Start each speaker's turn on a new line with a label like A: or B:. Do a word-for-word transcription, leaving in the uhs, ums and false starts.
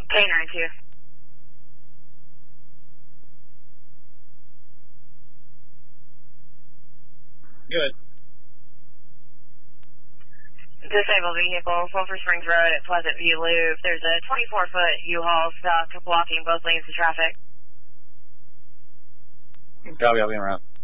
A: K nine two.
B: Good.
A: Disabled vehicle, Sulphur Springs Road at Pleasant View Loop. There's a twenty-four foot U-Haul stuck blocking both lanes of traffic.
B: Copy, I'll be around.